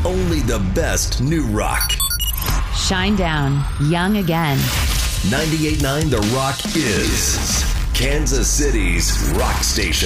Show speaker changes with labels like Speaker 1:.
Speaker 1: only the best new rock.
Speaker 2: Shine down, young again.
Speaker 1: 98.9 The Rock is Kansas City's rock station.